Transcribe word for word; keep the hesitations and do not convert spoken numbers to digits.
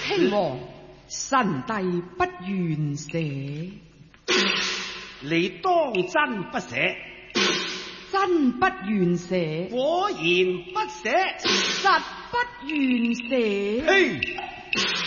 卿王，臣弟不願捨。 你當真不捨？ 真不願捨。 果然不捨， 實不願捨。 嘿！